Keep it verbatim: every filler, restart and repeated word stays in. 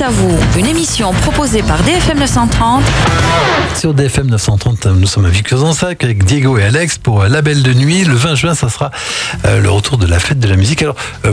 à vous, une émission proposée par D F M neuf cent trente. Sur D F M neuf cent trente, nous sommes à Vic-Cusansac avec Diego et Alex pour La Belle de Nuit. Le vingt juin, ça sera le retour de la fête de la musique. Alors,